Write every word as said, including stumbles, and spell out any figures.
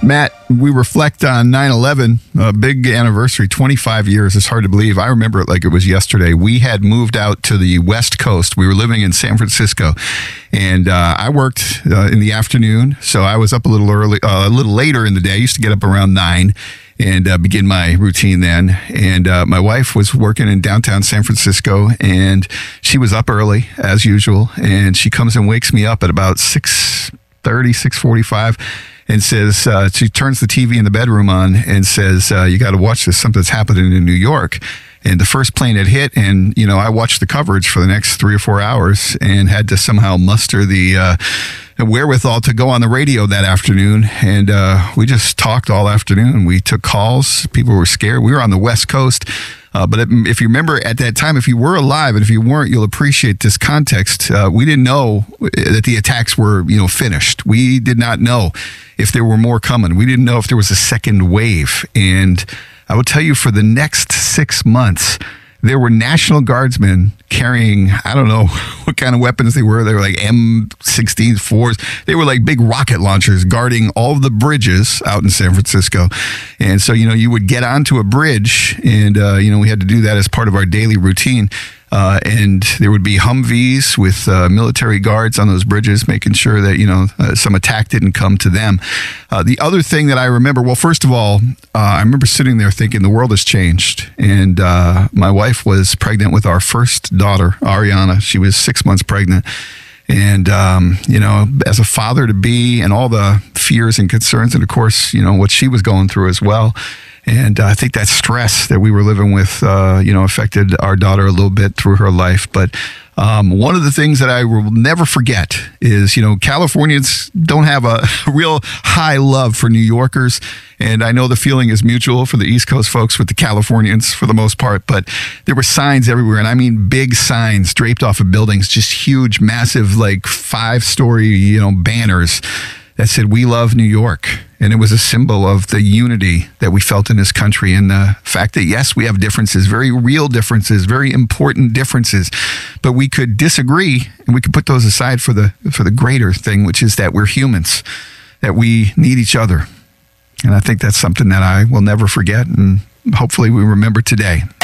Matt, we reflect on nine eleven, a big anniversary, twenty-five years. It's hard to believe. I remember it like it was yesterday. We had moved out to the West Coast. We were living in San Francisco, and uh, I worked uh, in the afternoon, so I was up a little early, uh, a little later in the day. I used to get up around nine and uh, begin my routine then. And uh, my wife was working in downtown San Francisco, and she was up early, as usual, and she comes and wakes me up at about six thirty, six forty-five, and says, uh, she turns the T V in the bedroom on and says, uh, you got to watch this. Something's happening in New York. And the first plane had hit, and, you know, I watched the coverage for the next three or four hours and had to somehow muster the uh, wherewithal to go on the radio that afternoon. And uh, we just talked all afternoon. We took calls. People were scared. We were on the West Coast. Uh, but if you remember at that time, if you were alive, and if you weren't, you'll appreciate this context. Uh, we didn't know that the attacks were, you know, finished. We did not know if there were more coming. We didn't know if there was a second wave. And I will tell you, for the next six months, there were National Guardsmen carrying, I don't know what kind of weapons they were. They were like M sixteen fours. They were like big rocket launchers guarding all of the bridges out in San Francisco. And so, you know, you would get onto a bridge, and, uh, you know, we had to do that as part of our daily routine. Uh, and there would be Humvees with uh, military guards on those bridges, making sure that, you know, uh, some attack didn't come to them. Uh, the other thing that I remember, well, first of all, uh, I remember sitting there thinking the world has changed. And uh, my wife was pregnant with our first daughter, Ariana. She was six months pregnant. And, um, you know, as a father to be, and all the fears and concerns, and of course, you know, what she was going through as well. And uh, I think that stress that we were living with, uh, you know, affected our daughter a little bit through her life. But um, one of the things that I will never forget is, you know, Californians don't have a real high love for New Yorkers. And I know the feeling is mutual for the East Coast folks with the Californians for the most part. But there were signs everywhere. And I mean big signs draped off of buildings, just huge, massive, like five-story, you know, banners that said, "We love New York." And it was a symbol of the unity that we felt in this country, and the fact that, yes, we have differences, very real differences, very important differences, but we could disagree, and we could put those aside for the for the greater thing, which is that we're humans, that we need each other. And I think that's something that I will never forget, and hopefully we remember today.